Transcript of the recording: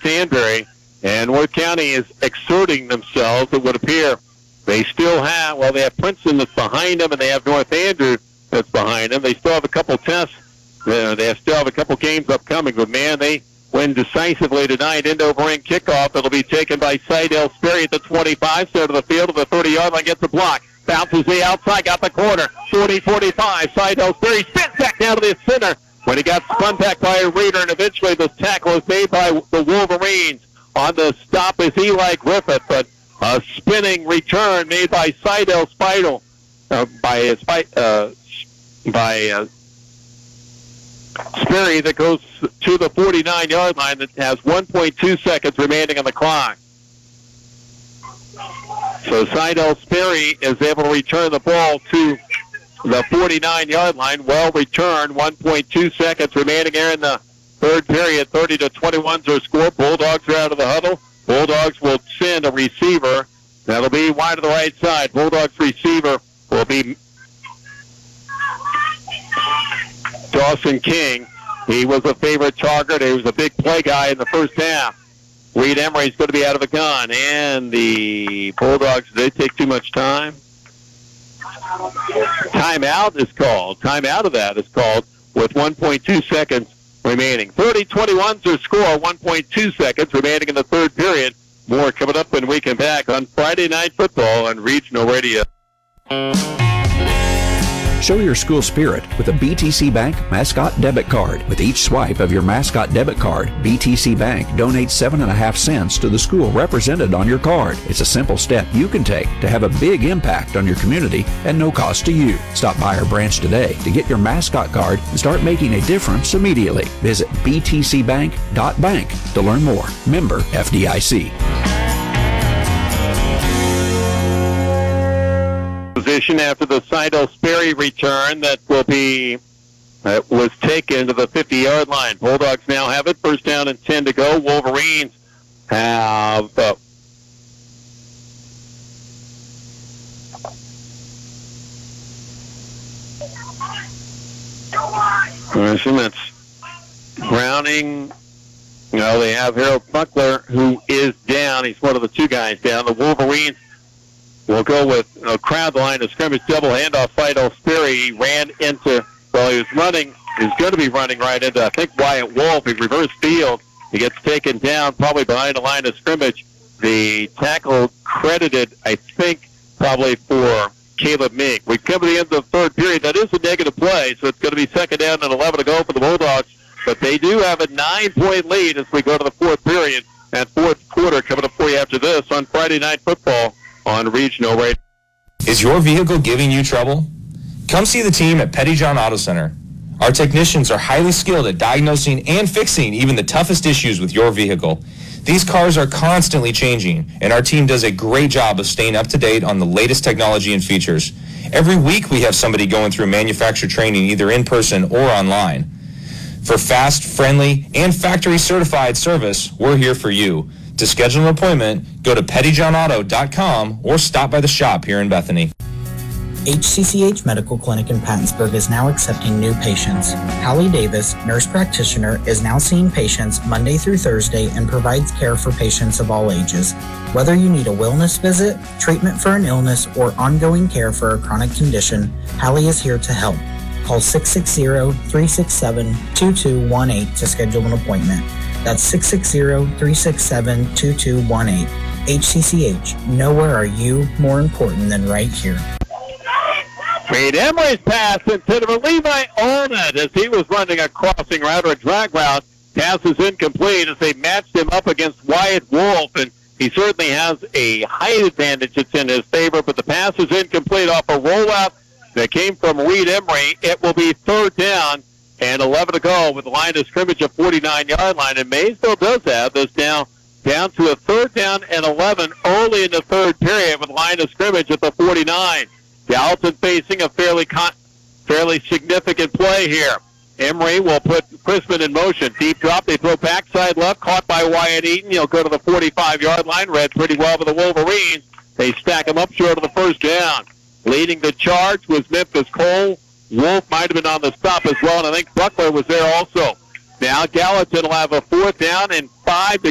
Stanberry. And Worth County is exerting themselves, it would appear. They still have, they have Princeton that's behind them, and they have North Andrew that's behind them. They still have a couple tests. They still have a couple games upcoming. But, man, they win decisively tonight. End over ring kickoff. It'll be taken by Seidel Sperry at the 25, center of the field, to the 30-yard line, gets the block. Bounces the outside, got the corner. 40-45, Seidel Sperry spins back down to the center when he got spun back by a Reader, and eventually the tackle is made by the Wolverines. On the stop is Eli Griffith, but a spinning return made by Seidel Sperry that goes to the 49-yard line that has 1.2 seconds remaining on the clock. So Seidel Sperry is able to return the ball to the 49-yard line. Well returned, 1.2 seconds remaining here in the third period. 30-21 is their score. Bulldogs are out of the huddle. Bulldogs will send a receiver. That'll be wide to the right side. Bulldogs receiver will be Dawson King. He was a favorite target. He was a big play guy in the first half. Reed Emery's going to be out of the gun. And the Bulldogs, they take too much time. Timeout is called. Timeout of that is called with 1.2 seconds remaining. 30-21 is their score, 1.2 seconds remaining in the third period. More coming up when we come back on Friday Night Football on Regional Radio. Show your school spirit with a BTC Bank Mascot Debit Card. With each swipe of your Mascot Debit Card, BTC Bank donates 7.5 cents to the school represented on your card. It's a simple step you can take to have a big impact on your community at no cost to you. Stop by our branch today to get your Mascot Card and start making a difference immediately. Visit btcbank.bank to learn more. Member FDIC. Position after the Seidel Sperry return that was taken to the 50-yard line. Bulldogs now have it. First down and 10 to go. Wolverines have I assume that's Browning. They have Harold Buckler, who is down. He's one of the two guys down. The Wolverines will go with crowd the line of scrimmage, double handoff. Seidel Sperry. He ran into, he was running. He's going to be running right into, I think, Wyatt Wolf. He reversed field. He gets taken down probably behind the line of scrimmage. The tackle credited, I think, probably for Caleb Meek. We come to the end of the third period. That is a negative play, so it's going to be second down and 11 to go for the Bulldogs. But they do have a 9-point lead as we go to the fourth period. And fourth quarter coming up for you after this on Friday Night Football on Regional Radio. Is your vehicle giving you trouble? Come see the team at Pettyjohn Auto Center. Our technicians are highly skilled at diagnosing and fixing even the toughest issues with your vehicle. These cars are constantly changing, and our team does a great job of staying up to date on the latest technology and features. Every week we have somebody going through manufacturer training either in person or online. For fast, friendly, and factory-certified service, we're here for you. To schedule an appointment, go to pettyjohnauto.com or stop by the shop here in Bethany. HCCH Medical Clinic in Pattonsburg is now accepting new patients. Hallie Davis, nurse practitioner, is now seeing patients Monday through Thursday and provides care for patients of all ages. Whether you need a wellness visit, treatment for an illness, or ongoing care for a chronic condition, Hallie is here to help. Call 660-367-2218 to schedule an appointment. That's 660-367-2218. HCCH, nowhere are you more important than right here. Reed Emery's pass instead of Levi Arnott as he was running a crossing route or a drag route. Pass is incomplete as they matched him up against Wyatt Wolf, and he certainly has a height advantage that's in his favor, but the pass is incomplete off a rollout that came from Reed Emery. It will be third down and 11 to go with the line of scrimmage at 49-yard line, and Maysville does have this now down to a third down and 11 early in the third period with line of scrimmage at the 49. Gallatin facing a fairly significant play here. Emery will put Chrisman in motion. Deep drop. They throw backside left. Caught by Wyatt Eaton. He'll go to the 45-yard line. Read pretty well for the Wolverines. They stack him up short of the first down. Leading the charge was Memphis Cole. Wolf might have been on the stop as well, and I think Buckler was there also. Now Gallatin will have a fourth down and 5 to